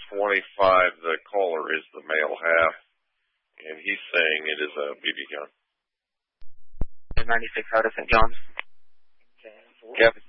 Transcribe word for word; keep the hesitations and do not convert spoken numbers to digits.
twenty-five, the caller is the male half, and he's saying it is a B B gun. ninety-six out of Saint John's. Captain